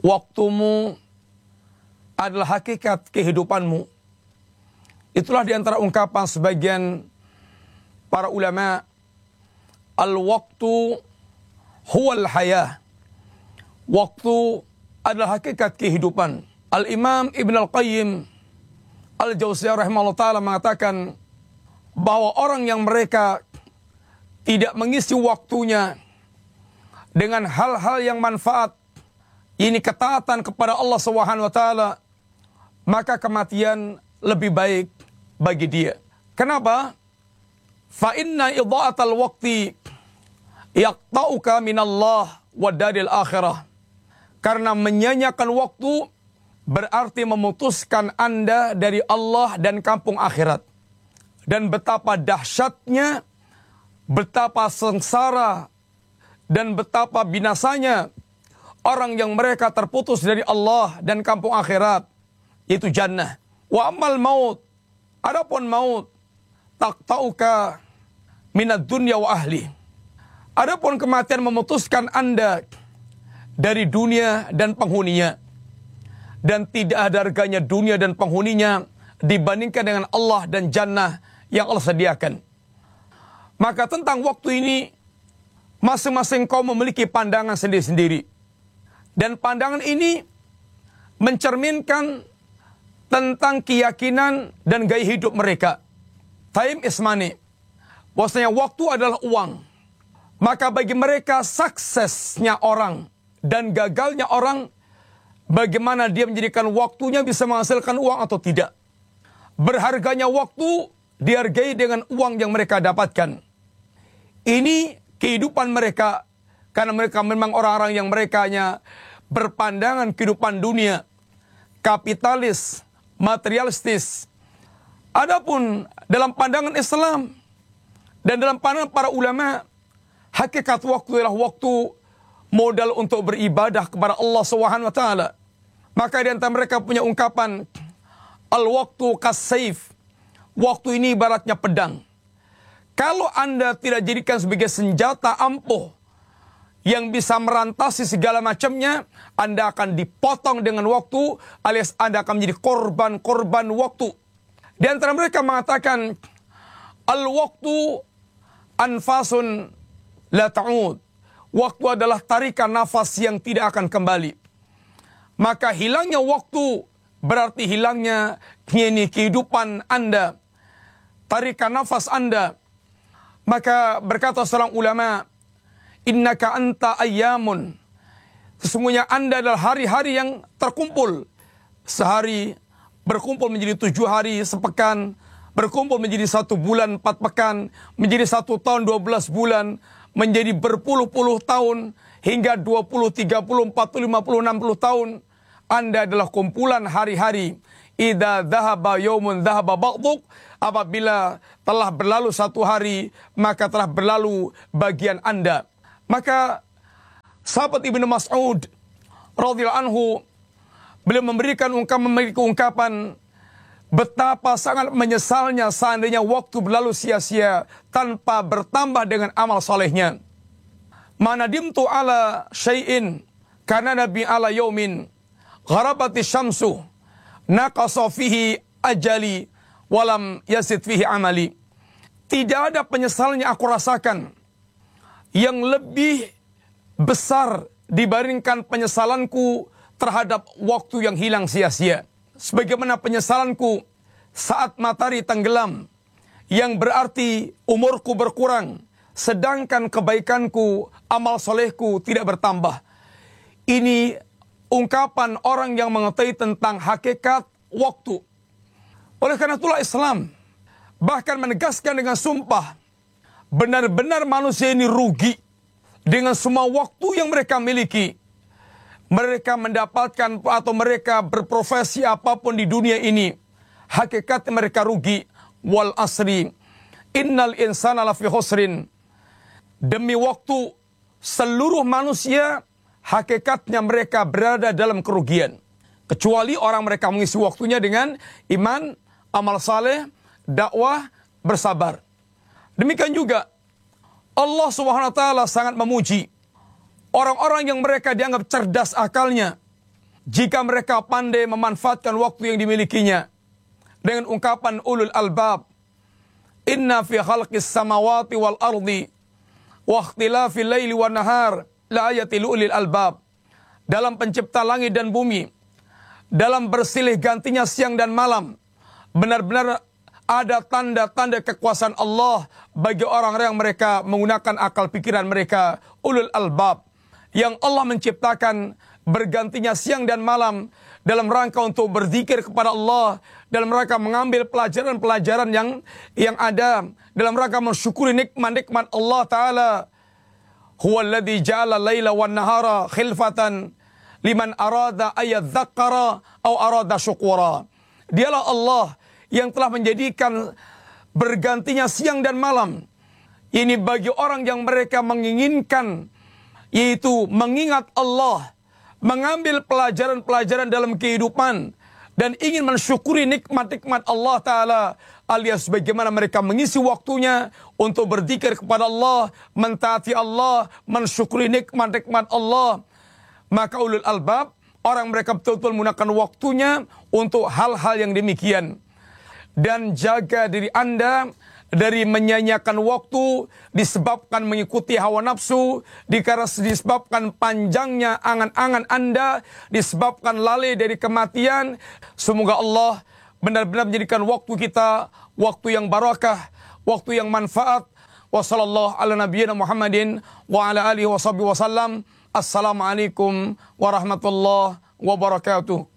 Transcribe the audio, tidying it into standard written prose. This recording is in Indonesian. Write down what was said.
waktumu adalah hakikat kehidupanmu. Itulah di antara ungkapan sebagian para ulama, al-waktu huwal hayah. Waktu adalah hakikat kehidupan. Al-Imam Ibn Al-Qayyim Al-Jauziyah rahimahullah ta'ala mengatakan bahwa orang yang mereka tidak mengisi waktunya dengan hal-hal yang manfaat, ini ketaatan kepada Allah Subhanahu wa taala, maka kematian lebih baik bagi dia. Kenapa? Fa inna idha'atal waqti yaqta'uka minallah wa daril akhirah. Karena menyanyiakan waktu berarti memutuskan Anda dari Allah dan kampung akhirat. Dan betapa dahsyatnya, betapa sengsara, dan betapa binasanya orang yang mereka terputus dari Allah dan kampung akhirat, itu jannah. Wa amal maut, adapun maut, taqta'uka minad dunya wa ahli. Adapun kematian memutuskan Anda dari dunia dan penghuninya. Dan tidak ada harganya dunia dan penghuninya dibandingkan dengan Allah dan jannah yang Allah sediakan. Maka tentang waktu ini, masing-masing kaum memiliki pandangan sendiri-sendiri. Dan pandangan ini mencerminkan tentang keyakinan dan gaya hidup mereka. Time is money. Bahwasanya waktu adalah uang. Maka bagi mereka suksesnya orang dan gagalnya orang, bagaimana dia menjadikan waktunya bisa menghasilkan uang atau tidak. Berharganya waktu dihargai dengan uang yang mereka dapatkan. Ini kehidupan mereka, karena mereka memang orang-orang yang merekanya berpandangan kehidupan dunia, kapitalis, materialistis. Adapun dalam pandangan Islam dan dalam pandangan para ulama, hakikat waktu adalah waktu modal untuk beribadah kepada Allah Subhanahu wa taala. Maka di antara mereka punya ungkapan, al-waktu kas-saif. Waktu ini ibaratnya pedang. Kalau Anda tidak jadikan sebagai senjata ampuh yang bisa merantasi segala macamnya, Anda akan dipotong dengan waktu, alias Anda akan menjadi korban waktu. Di antara mereka mengatakan, al-waktu anfasun la ta'ud. Waktu adalah tarikan nafas yang tidak akan kembali. Maka hilangnya waktu berarti hilangnya kehidupan Anda, tarikan nafas Anda. Maka berkata seorang ulama, innaka anta ayyamun. Sesungguhnya Anda adalah hari-hari yang terkumpul. Sehari berkumpul menjadi 7 hari sepekan, berkumpul menjadi 1 bulan 4 pekan, menjadi 1 tahun 12 bulan, menjadi berpuluh-puluh tahun, hingga 20, 30, 40, 50, 60 tahun. Anda adalah kumpulan hari-hari. Idza dhahaba yaumun dhahaba ba'duk. Apabila telah berlalu 1 hari, maka telah berlalu bagian Anda. Maka sahabat Ibnu Mas'ud radhiyallahu anhu, beliau memiliki ungkapan betapa sangat menyesalnya seandainya waktu berlalu sia-sia tanpa bertambah dengan amal solehnya. Manadimtu ala syai'in karena nabi ala yaumin gharabati syamsu naqasa fihi ajali walam yazid fihi amali. Tidak ada penyesalan yang aku rasakan yang lebih besar dibandingkan penyesalanku terhadap waktu yang hilang sia-sia. Sebagaimana penyesalanku saat matahari tenggelam, yang berarti umurku berkurang, sedangkan kebaikanku, amal solehku tidak bertambah. Ini ungkapan orang yang mengetahui tentang hakikat waktu. Oleh karena itulah Islam bahkan menegaskan dengan sumpah, benar-benar manusia ini rugi dengan semua waktu yang mereka miliki. Mereka mendapatkan atau mereka berprofesi apapun di dunia ini, hakikatnya mereka rugi. Wal asri innal insana lafi khusrin. Demi waktu, seluruh manusia hakikatnya mereka berada dalam kerugian. Kecuali orang mereka mengisi waktunya dengan iman, amal saleh, dakwah, bersabar. Demikian juga Allah Subhanahu wa taala sangat memuji orang-orang yang mereka dianggap cerdas akalnya, jika mereka pandai memanfaatkan waktu yang dimilikinya dengan ungkapan ulul albab, inna fi khalqis samawati wal ardi wa ikhtilafil laili wan nahar la ayatil ulil albab. Dalam pencipta langit dan bumi, dalam bersilih gantinya siang dan malam, benar-benar ada tanda-tanda kekuasaan Allah bagi orang-orang yang mereka menggunakan akal pikiran mereka, ulul albab, yang Allah menciptakan bergantinya siang dan malam dalam rangka untuk berzikir kepada Allah, dalam rangka mengambil pelajaran-pelajaran yang ada, dalam rangka mensyukuri nikmat-nikmat Allah Ta'ala. Huwallazi ja'ala laila wan nahara khilfatan liman arada ayadzakkara aw arada syukura. Dialah Allah yang telah menjadikan bergantinya siang dan malam ini bagi orang yang mereka menginginkan, yaitu mengingat Allah, mengambil pelajaran-pelajaran dalam kehidupan, dan ingin mensyukuri nikmat-nikmat Allah Ta'ala, alias bagaimana mereka mengisi waktunya untuk berzikir kepada Allah, mentaati Allah, mensyukuri nikmat-nikmat Allah. Maka ulul albab, orang mereka betul-betul menggunakan waktunya untuk hal-hal yang demikian. Dan jaga diri Anda dari menyanyiakan waktu disebabkan mengikuti hawa nafsu, disebabkan panjangnya angan-angan Anda, disebabkan lalai dari kematian. Semoga Allah benar-benar menjadikan waktu kita waktu yang barakah, waktu yang manfaat. Wassallallahu ala nabiyyina Muhammadin wa ala alihi wa sahbihi wasallam. Assalamualaikum warahmatullahi wabarakatuh.